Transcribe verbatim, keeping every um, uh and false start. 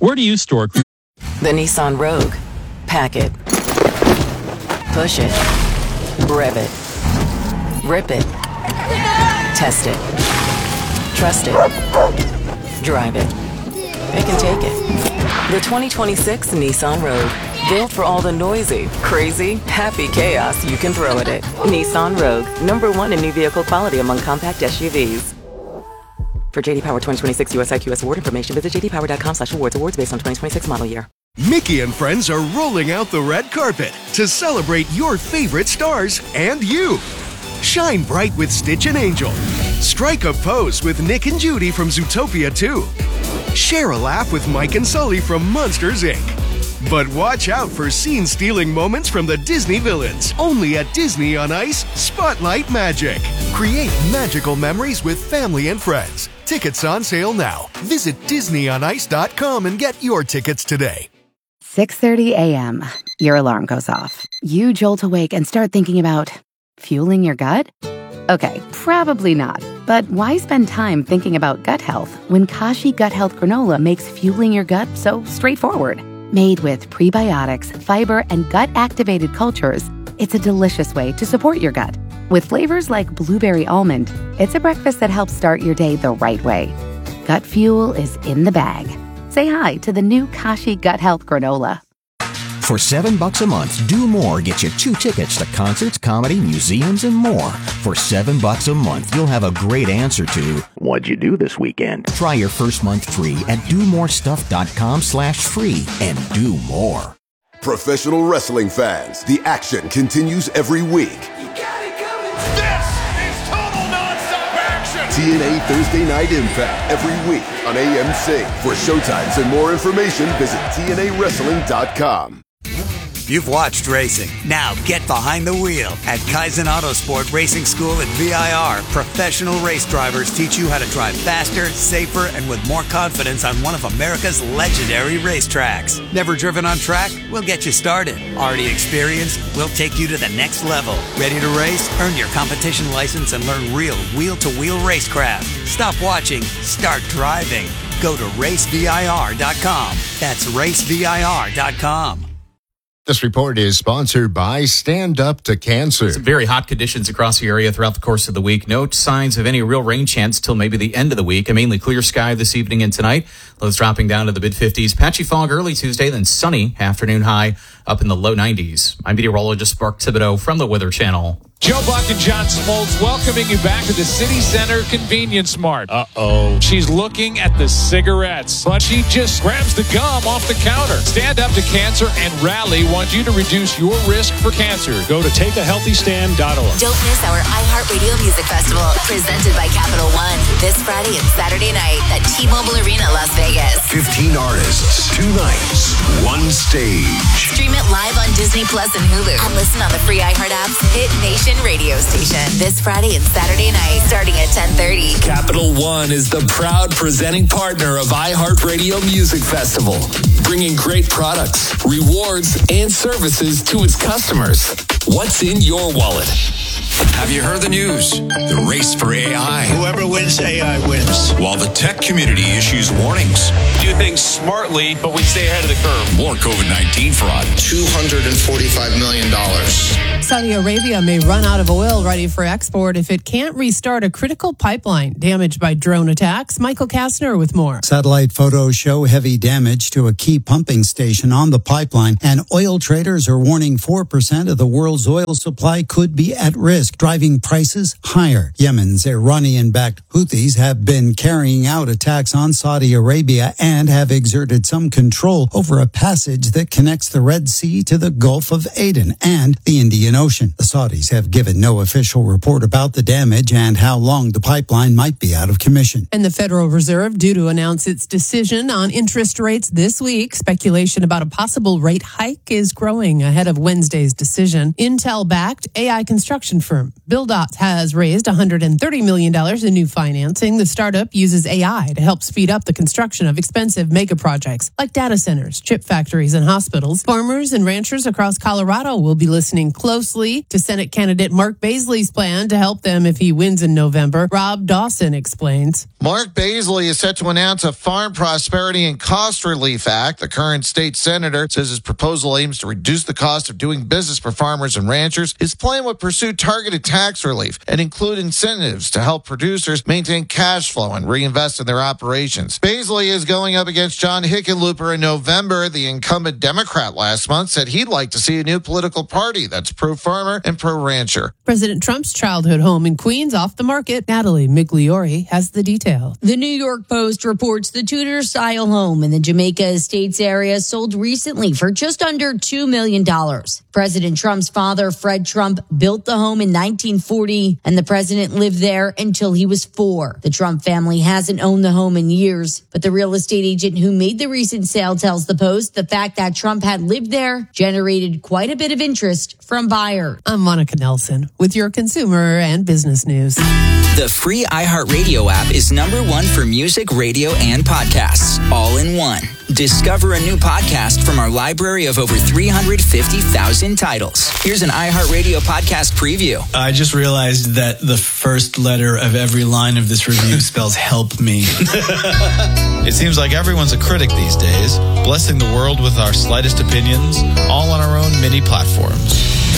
Where do you store? The Nissan Rogue. Pack it. Push it. Rev it. Rip it. Test it. Trust it. Drive it. It can take it. The twenty twenty-six Nissan Rogue. Built for all the noisy, crazy, happy chaos you can throw at it. Nissan Rogue. Number one in new vehicle quality among compact S U Vs. For J D Power twenty twenty-six U S I Q S award information, visit j d power dot com slash awards. Awards based on twenty twenty-six model year. Mickey and friends are rolling out the red carpet to celebrate your favorite stars and you. Shine bright with Stitch and Angel. Strike a pose with Nick and Judy from Zootopia two. Share a laugh with Mike and Sully from Monsters, Incorporated. But watch out for scene-stealing moments from the Disney villains. Only at Disney on Ice, Spotlight Magic. Create magical memories with family and friends. Tickets on sale now. Visit disney on ice dot com and get your tickets today. six thirty a.m. Your alarm goes off. You jolt awake and start thinking about fueling your gut? Okay, probably not. But why spend time thinking about gut health when Kashi Gut Health Granola makes fueling your gut so straightforward? Made with prebiotics, fiber, and gut-activated cultures, it's a delicious way to support your gut. With flavors like blueberry almond, it's a breakfast that helps start your day the right way. Gut fuel is in the bag. Say hi to the new Kashi Gut Health Granola. For seven bucks a month, Do More gets you two tickets to concerts, comedy, museums, and more. For seven bucks a month, you'll have a great answer to what'd you do this weekend? Try your first month free at do more stuff dot com slash free and do more. Professional wrestling fans, the action continues every week. You got it coming. This is total nonstop action. T N A Thursday Night Impact every week on A M C. For showtimes and more information, visit T N A wrestling dot com. You've watched racing. Now get behind the wheel. At Kaizen Autosport Racing School at V I R, professional race drivers teach you how to drive faster, safer, and with more confidence on one of America's legendary racetracks. Never driven on track? We'll get you started. Already experienced? We'll take you to the next level. Ready to race? Earn your competition license and learn real wheel-to-wheel racecraft. Stop watching. Start driving. Go to race V I R dot com. That's race V I R dot com. This report is sponsored by Stand Up to Cancer. Some very hot conditions across the area throughout the course of the week. No signs of any real rain chance till maybe the end of the week. A mainly clear sky this evening and tonight. Lows dropping down to the mid-fifties. Patchy fog early Tuesday, then sunny afternoon high up in the low nineties. I'm meteorologist Mark Thibodeau from the Weather Channel. Joe Buck and John Smoltz welcoming you back to the City Center Convenience Mart. Uh-oh. She's looking at the cigarettes, but she just grabs the gum off the counter. Stand Up to Cancer and Rally want you to reduce your risk for cancer. Go to take a healthy stand dot org. Don't miss our iHeartRadio Music Festival, presented by Capital One, this Friday and Saturday night at T-Mobile Arena, Las Vegas. fifteen artists, two nights, one stage. Stream it live on Disney Plus and Hulu. And listen on the free iHeart app's Hit Nation radio station this Friday and Saturday night starting at ten thirty. Capital One is the proud presenting partner of iHeartRadio Music Festival, bringing great products, rewards, and services to its customers. What's in your wallet? Have you heard the news? The race for A I. Whoever wins A I wins. While the tech community issues warnings. Do things smartly, but we stay ahead of the curve. More COVID nineteen fraud. two hundred forty-five million dollars. Saudi Arabia may run out of oil ready for export if it can't restart a critical pipeline damaged by drone attacks. Michael Kastner with more. Satellite photos show heavy damage to a key pumping station on the pipeline, and oil traders are warning four percent of the world's oil supply could be at risk, driving prices higher. Yemen's Iranian-backed Houthis have been carrying out attacks on Saudi Arabia and have exerted some control over a passage that connects the Red Sea to the Gulf of Aden and the Indian Ocean. The Saudis have given no official report about the damage and how long the pipeline might be out of commission. And the Federal Reserve due to announce its decision on interest rates this week. Speculation about a possible rate hike is growing ahead of Wednesday's decision. Intel-backed A I construction firm BuildOps has raised one hundred thirty million dollars in new financing. The startup uses A I to help speed up the construction of expensive expensive mega projects like data centers, chip factories, and hospitals. Farmers and ranchers across Colorado will be listening closely to Senate candidate Mark Baisley's plan to help them if he wins in November. Rob Dawson explains. Mark Baisley is set to announce a Farm Prosperity and Cost Relief Act. The current state senator says his proposal aims to reduce the cost of doing business for farmers and ranchers. His plan would pursue targeted tax relief and include incentives to help producers maintain cash flow and reinvest in their operations. Baisley is going up against John Hickenlooper in November. The incumbent Democrat last month said he'd like to see a new political party that's pro-farmer and pro-rancher. President Trump's childhood home in Queens off the market. Natalie Migliori has the details. The New York Post reports the Tudor-style home in the Jamaica Estates area sold recently for just under two million dollars. President Trump's father, Fred Trump, built the home in nineteen forty, and the president lived there until he was four. The Trump family hasn't owned the home in years, but the real estate agent who made the recent sale tells the Post the fact that Trump had lived there generated quite a bit of interest from buyers. I'm Monica Nelson with your consumer and business news. The free iHeartRadio app is number one for music, radio, and podcasts, all in one. Discover a new podcast from our library of over three hundred fifty thousand titles. Here's an iHeartRadio podcast preview. I just realized that the first letter of every line of this review spells help me. It seems like everyone's a critic these days, blessing the world with our slightest opinions, all on our own mini platforms.